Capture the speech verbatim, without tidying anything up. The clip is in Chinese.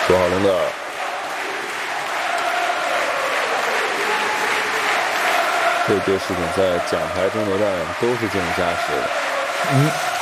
多好零的。这届世锦赛奖牌争夺战都是这种加时。 嗯。